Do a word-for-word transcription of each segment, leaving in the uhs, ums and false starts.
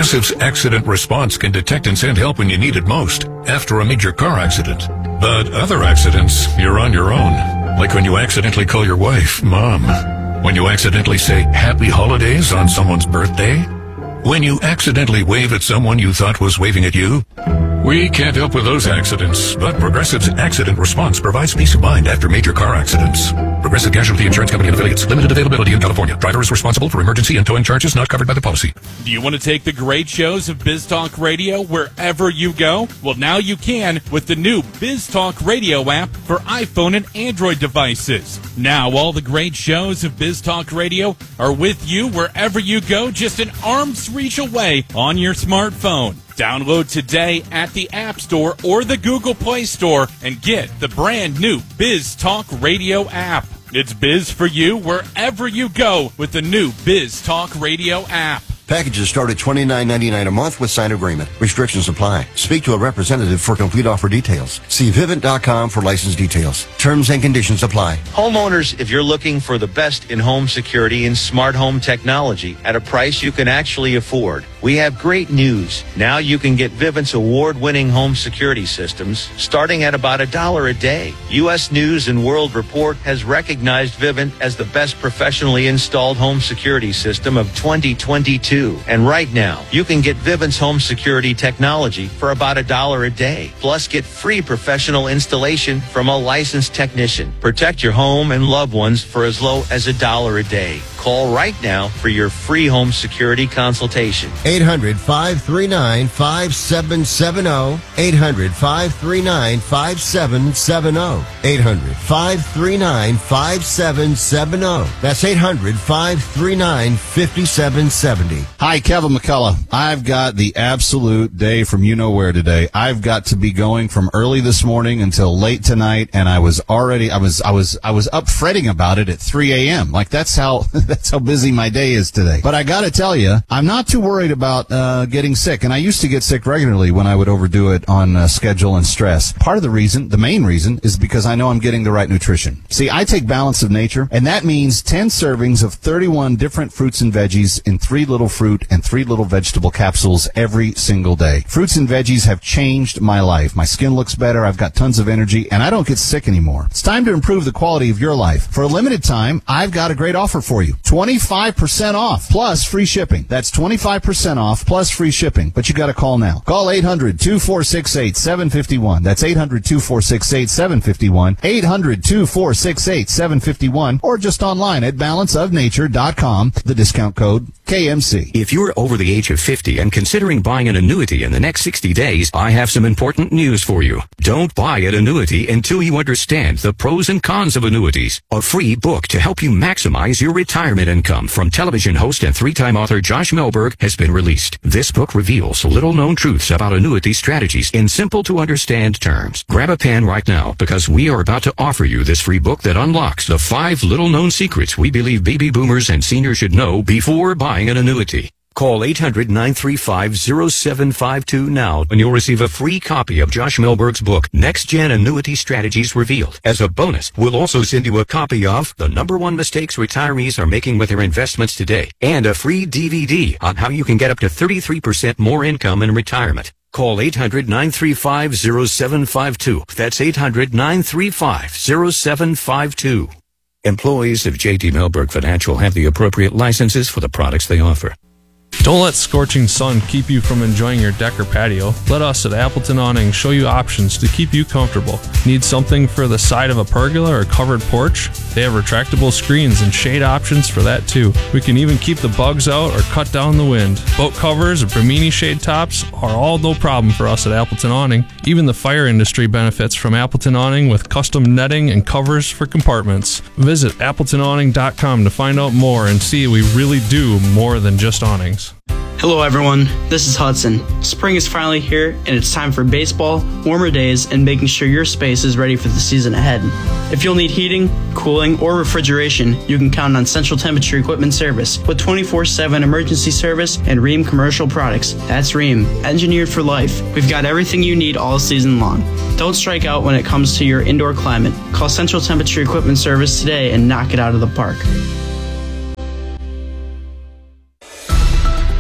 Progressive's accident response can detect and send help when you need it most after a major car accident. But other accidents, you're on your own. Like when you accidentally call your wife Mom. When you accidentally say Happy Holidays on someone's birthday. When you accidentally wave at someone you thought was waving at you. We can't help with those accidents, but Progressive's accident response provides peace of mind after major car accidents. Progressive Casualty Insurance Company and affiliates. Limited availability in California. Driver is responsible for emergency and towing charges not covered by the policy. Do you want to take the great shows of Biz Talk Radio wherever you go? Well, now you can with the new Biz Talk Radio app for iPhone and Android devices. Now all the great shows of Biz Talk Radio are with you wherever you go, just an arm's reach away on your smartphone. Download today at the App Store or the Google Play Store and get the brand new Biz Talk Radio app. It's Biz for you wherever you go with the new Biz Talk Radio app. Packages start at twenty-nine ninety-nine a month with signed agreement. Restrictions apply. Speak to a representative for complete offer details. See Vivint dot com for license details. Terms and conditions apply. Homeowners, if you're looking for the best in home security and smart home technology at a price you can actually afford, we have great news. Now you can get Vivint's award-winning home security systems starting at about a dollar a day. U S News and World Report has recognized Vivint as the best professionally installed home security system of twenty twenty-two. And right now, you can get Vivint's home security technology for about a dollar a day. Plus, get free professional installation from a licensed technician. Protect your home and loved ones for as low as a dollar a day. Call right now for your free home security consultation. eight hundred, five three nine, five seven seven zero. eight hundred, five three nine, five seven seven zero. eight hundred, five three nine, five seven seven zero. That's eight hundred, five three nine, five seven seven zero. Hi, Kevin McCullough. I've got the absolute day from you-know-where today. I've got to be going from early this morning until late tonight, and I was already, I was, I was, I was up fretting about it at three a.m. Like, that's how, that's how busy my day is today. But I gotta tell you, I'm not too worried about, uh, getting sick. And I used to get sick regularly when I would overdo it on uh, schedule and stress. Part of the reason, the main reason, is because I know I'm getting the right nutrition. See, I take Balance of Nature, and that means ten servings of thirty-one different fruits and veggies in three little fruit and three little vegetable capsules every single day. Fruits and veggies have changed my life. My skin looks better, I've got tons of energy, and I don't get sick anymore. It's time to improve the quality of your life. For a limited time, I've got a great offer for you. twenty-five percent off plus free shipping. That's twenty-five percent off plus free shipping, but you got to call now. Call eight hundred, two four six eight, seven five one. That's eight hundred, two four six eight, seven five one. eight hundred, two four six eight, seven five one, or just online at balance of nature dot com. The discount code K M C. If you're over the age of fifty and considering buying an annuity in the next sixty days, I have some important news for you. Don't buy an annuity until you understand the pros and cons of annuities. A free book to help you maximize your retirement income from television host and three-time author Josh Melberg has been released. This book reveals little-known truths about annuity strategies in simple-to-understand terms. Grab a pen right now because we are about to offer you this free book that unlocks the five little-known secrets we believe baby boomers and seniors should know before buying an annuity. Call eight hundred, nine three five, zero seven five two now and you'll receive a free copy of Josh Melberg's book, Next Gen Annuity Strategies Revealed. As a bonus, we'll also send you a copy of The Number One Mistakes Retirees Are Making with Their Investments Today and a free D V D on how you can get up to thirty-three percent more income in retirement. Call eight hundred, nine three five, zero seven five two. That's eight hundred, nine three five, zero seven five two. Employees of J T Melberg Financial have the appropriate licenses for the products they offer. Don't let scorching sun keep you from enjoying your deck or patio. Let us at Appleton Awning show you options to keep you comfortable. Need something for the side of a pergola or covered porch? They have retractable screens and shade options for that too. We can even keep the bugs out or cut down the wind. Boat covers or Bimini shade tops are all no problem for us at Appleton Awning. Even the fire industry benefits from Appleton Awning with custom netting and covers for compartments. Visit appleton awning dot com to find out more and see we really do more than just awnings. Hello everyone, this is Hudson. Spring is finally here and it's time for baseball, warmer days, and making sure your space is ready for the season ahead. If you'll need heating, cooling, or refrigeration, you can count on Central Temperature Equipment Service with twenty-four seven emergency service and Rheem Commercial Products. That's Rheem, engineered for life. We've got everything you need all season long. Don't strike out when it comes to your indoor climate. Call Central Temperature Equipment Service today and knock it out of the park.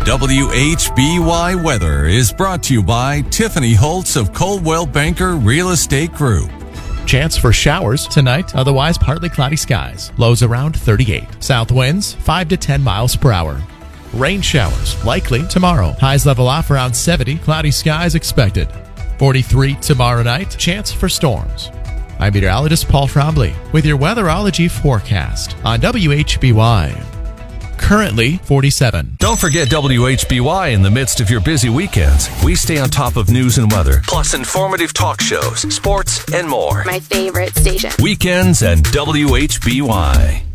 W H B Y weather is brought to you by Tiffany Holtz of Coldwell Banker Real Estate Group. Chance for showers tonight, otherwise partly cloudy skies. Lows around thirty-eight. South winds five to ten miles per hour. Rain showers likely tomorrow. Highs level off around seventy. Cloudy skies expected. forty-three tomorrow night. Chance for storms. I'm meteorologist Paul Trombley with your weatherology forecast on W H B Y. Currently forty-seven. Don't forget W H B Y in the midst of your busy weekends. We stay on top of news and weather, plus informative talk shows, sports, and more. My favorite station. Weekends and W H B Y.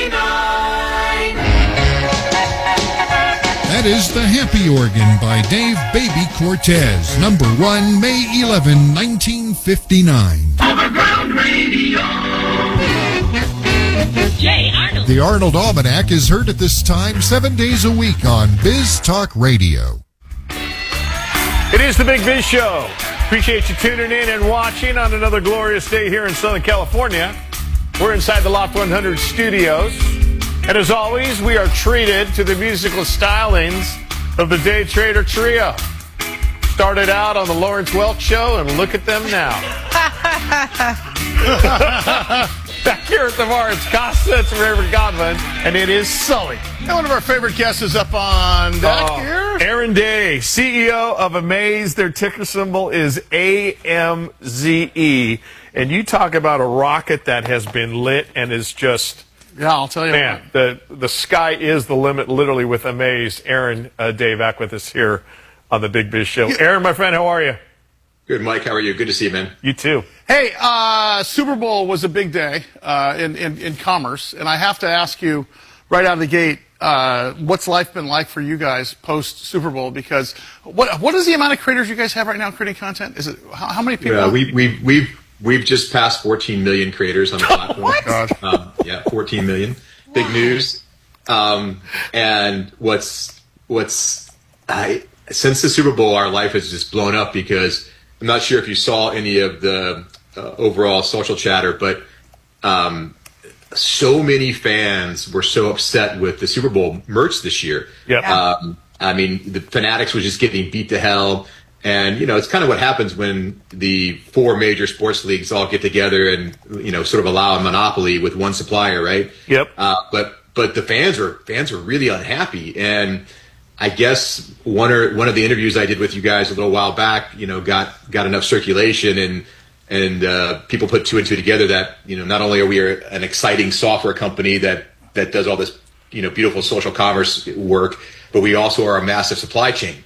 That is The Happy Organ by Dave Baby Cortez, number one, May eleventh, nineteen fifty-nine. Overground Radio. Jay Arnold. The Arnold Almanac is heard at this time seven days a week on Biz Talk Radio. It is the Big Biz Show. Appreciate you tuning in and watching on another glorious day here in Southern California. We're inside the Loft one hundred studios. And as always, we are treated to the musical stylings of the Day Trader Trio. Started out on the Lawrence Welk Show, and look at them now. Back here at the bar, it's Costa, it's Reverend Godwin, and it is Sully. And one of our favorite guests is up on deck Oh, here. Aaron Day, C E O of Amaze. Their ticker symbol is A M Z E. And you talk about a rocket that has been lit and is just... Yeah, I'll tell you. Man, the, the sky is the limit, literally, with Amaze. Aaron uh, Day back with us here on the Big Biz Show. Aaron, my friend, how are you? Good, Mike. How are you? Good to see you, man. You too. Hey, uh, Super Bowl was a big day uh, in, in, in commerce, and I have to ask you right out of the gate, uh, what's life been like for you guys post Super Bowl? Because what what is the amount of creators you guys have right now creating content? Is it how, how many people? Yeah, we we we've we've just passed fourteen million creators on the platform. What? God. Um, yeah, fourteen million. Big news. Um, and what's what's I since the Super Bowl, our life has just blown up because I'm not sure if you saw any of the uh, overall social chatter, but um, so many fans were so upset with the Super Bowl merch this year. Yep. Um, I mean, the Fanatics was just getting beat to hell. And, you know, it's kind of what happens when the four major sports leagues all get together and, you know, sort of allow a monopoly with one supplier, right? Yep. Uh, but but the fans were fans were really unhappy. And I guess one or one of the interviews I did with you guys a little while back, you know, got got enough circulation and and uh, people put two and two together that, you know, not only are we an exciting software company that that does all this, you know, beautiful social commerce work, but we also are a massive supply chain.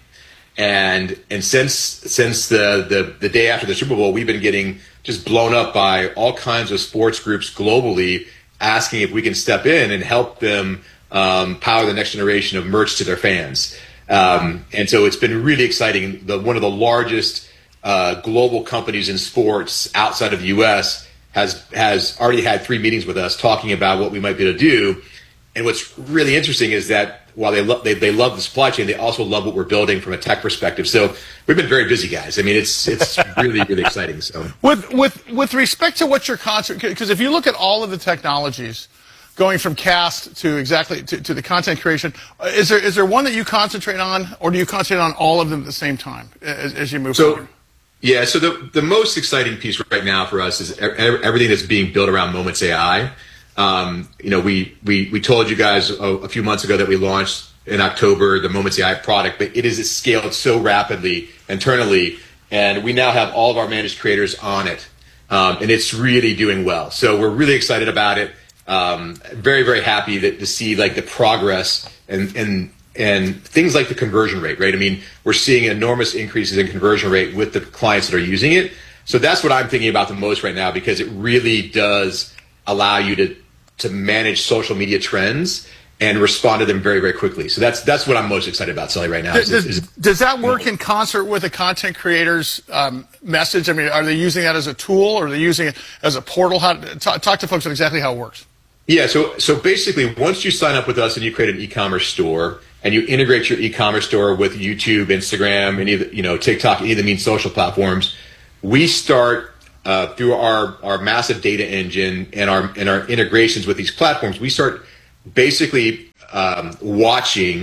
And and since since the, the, the day after the Super Bowl, we've been getting just blown up by all kinds of sports groups globally asking if we can step in and help them um, power the next generation of merch to their fans. Um, and so it's been really exciting. The, one of the largest uh, global companies in sports outside of the U S has has already had three meetings with us talking about what we might be able to do. And what's really interesting is that while they love they, they love the supply chain, they also love what we're building from a tech perspective. So we've been very busy, guys. I mean, it's it's really really exciting. So With with with respect to what your concert, because if you look at all of the technologies, going from cast to exactly to, to the content creation, uh, is there is there one that you concentrate on, or do you concentrate on all of them at the same time as, as you move so, forward? Yeah. So the the most exciting piece right now for us is everything that's being built around Moments A I. Um, you know, we, we, we told you guys a, a few months ago that we launched in October the Moments A I product, but it is scaled so rapidly internally, and we now have all of our managed creators on it, um, and it's really doing well. So we're really excited about it. Um, very, very happy that to see like the progress and and and things like the conversion rate, right? I mean, we're seeing enormous increases in conversion rate with the clients that are using it. So that's what I'm thinking about the most right now, because it really does allow you to to manage social media trends and respond to them very, very quickly. So that's that's what I'm most excited about, Sully, right now. Does, is, is, does that work in concert with a content creator's um, message? I mean, are they using that as a tool, or are they using it as a portal? How, talk, talk to folks on exactly how it works. Yeah, so so basically, once you sign up with us and you create an e-commerce store and you integrate your e-commerce store with YouTube, Instagram, any of the, you know, TikTok, any of the main social platforms, we start Uh, through our, our massive data engine and our and our integrations with these platforms, we start basically um, watching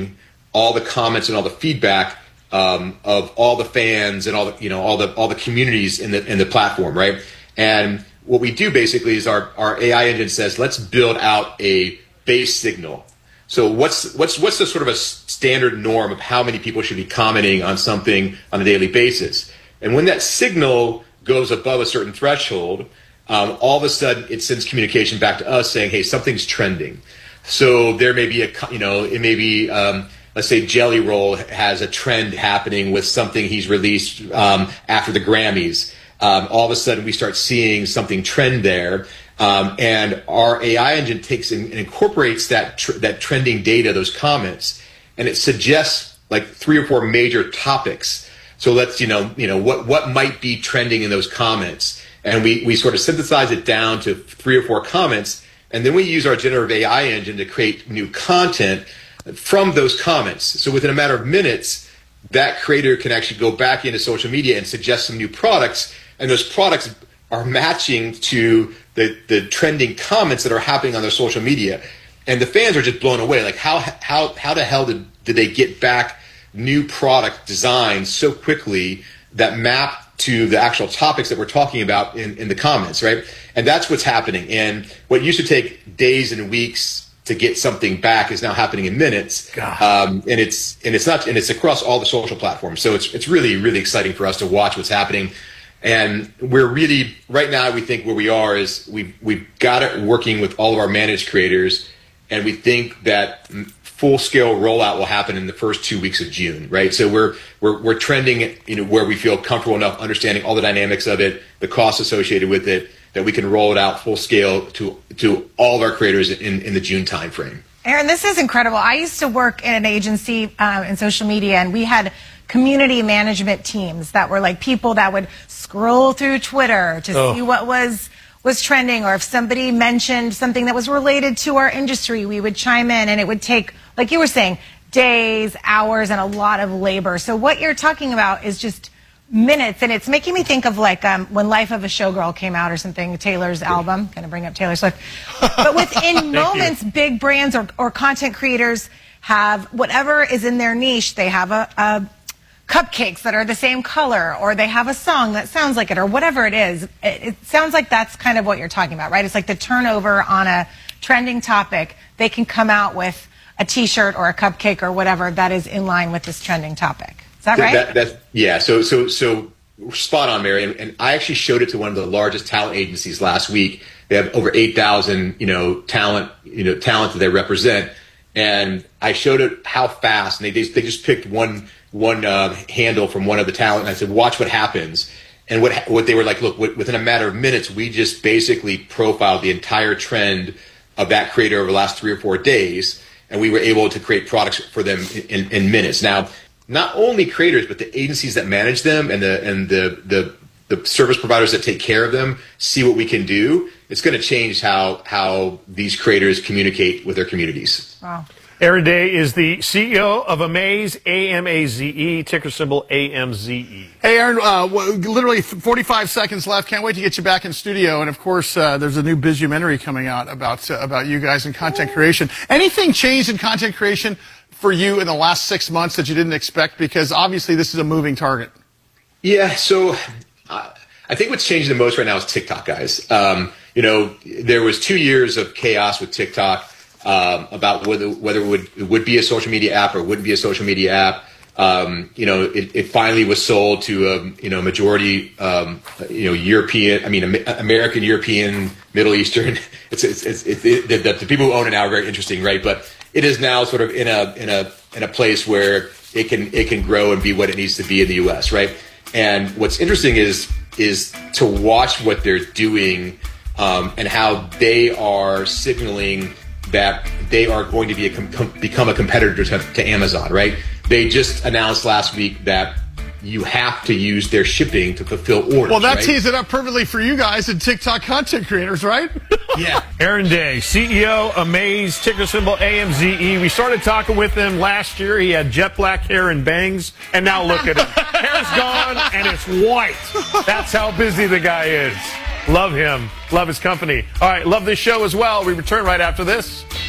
all the comments and all the feedback um, of all the fans and all the you know all the all the communities in the in the platform, right? And what we do basically is our our A I engine says, let's build out a base signal. So what's what's what's the sort of a standard norm of how many people should be commenting on something on a daily basis? And when that signal goes above a certain threshold, um, all of a sudden it sends communication back to us saying, hey, something's trending. So there may be a, you know, it may be, um, let's say Jelly Roll has a trend happening with something he's released um, after the Grammys. Um, all of a sudden we start seeing something trend there. Um, and our A I engine takes and incorporates that tr- that trending data, those comments, and it suggests like three or four major topics. So let's, you know, you know what what might be trending in those comments, and we we sort of synthesize it down to three or four comments, and then we use our generative A I engine to create new content from those comments. So within a matter of minutes, that creator can actually go back into social media and suggest some new products, and those products are matching to the, the trending comments that are happening on their social media. And the fans are just blown away. Like, how how how the hell did, did they get back new product designs so quickly that map to the actual topics that we're talking about in, in the comments, right? And that's what's happening. And what used to take days and weeks to get something back is now happening in minutes. Um, and it's and it's not and it's across all the social platforms. So it's it's really, really exciting for us to watch what's happening. And we're really, right now, we think where we are is we've, we've got it working with all of our managed creators, and we think that full-scale rollout will happen in the first two weeks of June, right? So we're we're we're trending, you know, where we feel comfortable enough understanding all the dynamics of it, the costs associated with it, that we can roll it out full-scale to to all of our creators in, in the June timeframe. Aaron, this is incredible. I used to work in an agency uh, in social media, and we had community management teams that were like people that would scroll through Twitter to oh. see what was was trending, or if somebody mentioned something that was related to our industry, we would chime in, and it would take, like you were saying, days, hours, and a lot of labor. So what you're talking about is just minutes, and it's making me think of like um, when Life of a Showgirl came out or something, Taylor's album. Going to bring up Taylor Swift. But within moments, you. big brands or, or content creators have whatever is in their niche. They have a, a cupcakes that are the same color, or they have a song that sounds like it, or whatever it is. It, it sounds like that's kind of what you're talking about, right? It's like the turnover on a trending topic. They can come out with a T-shirt or a cupcake or whatever that is in line with this trending topic. Is that right? That, that, yeah. So, so, so spot on, Mary. And, and I actually showed it to one of the largest talent agencies last week. They have over eight thousand, you know, talent, you know, talent that they represent. And I showed it how fast, and they they just picked one one uh, handle from one of the talent, and I said, watch what happens. And what what they were like, look, within a matter of minutes, we just basically profiled the entire trend of that creator over the last three or four days, and we were able to create products for them in, in, in minutes. Now, not only creators, but the agencies that manage them and the and the the the service providers that take care of them see what we can do. It's going to change how how these creators communicate with their communities. Wow. Aaron Day is the C E O of Amaze, A M A Z E, ticker symbol A M Z E. Hey, Aaron, uh, literally forty-five seconds left. Can't wait to get you back in studio. And, of course, uh, there's a new Bizumentary coming out about uh, about you guys and content creation. Anything changed in content creation for you in the last six months that you didn't expect? Because, obviously, this is a moving target. Yeah, so uh, I think what's changing the most right now is TikTok, guys. Um, you know, there was two years of chaos with TikTok. Um, about whether whether it would it would be a social media app or wouldn't be a social media app. Um, you know, it, it finally was sold to a you know majority um, you know European, I mean American, European, Middle Eastern. It's it's, it's, it's it, the, the people who own it now are very interesting, right? But it is now sort of in a in a in a place where it can it can grow and be what it needs to be in the U S, right? And what's interesting is is to watch what they're doing um, and how they are signaling that they are going to be a com- become a competitor to, to Amazon, right? They just announced last week that you have to use their shipping to fulfill orders. Well, that right? tees it up perfectly for you guys and TikTok content creators, right? Yeah. Aaron Day, C E O, Amaze, ticker symbol A M Z E. We started talking with him last year. He had jet black hair and bangs, and now look at him. Hair's gone, and it's white. That's how busy the guy is. Love him. Love his company. All right, love this show as well. We return right after this.